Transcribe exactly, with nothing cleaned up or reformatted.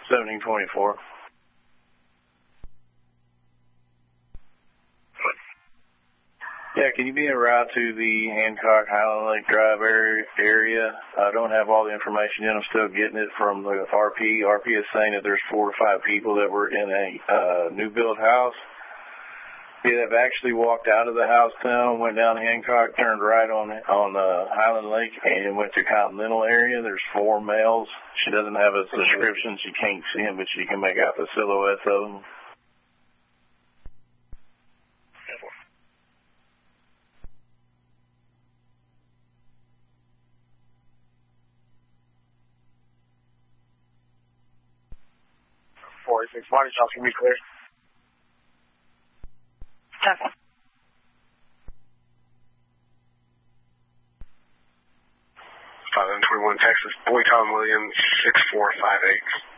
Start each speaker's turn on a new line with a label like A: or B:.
A: seventeen twenty-four. Yeah, can you be en route to the Hancock Highland Lake Drive area? I don't have all the information yet. I'm still getting it from the R P. R P is saying that there's four to five people that were in a uh, new build house. They have actually walked out of the house tunnel, went down Hancock, turned right on on uh, Highland Lake, and went to Continental area. There's four males. She doesn't have a description. She can't see them, but she can make out the silhouettes of them.
B: forty-six, body shots can be clear.
C: Okay.
B: five twenty-one Texas, Boy Tom Williams, six four five eight.